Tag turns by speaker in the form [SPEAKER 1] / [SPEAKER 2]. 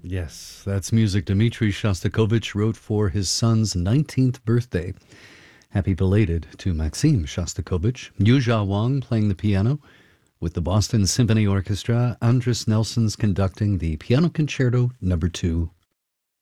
[SPEAKER 1] Yes, that's music Dmitri Shostakovich wrote for his son's 19th birthday. Happy belated to Maxim Shostakovich. Yuzha Wang playing the piano. With the Boston Symphony Orchestra, Andris Nelson's conducting the Piano Concerto No. 2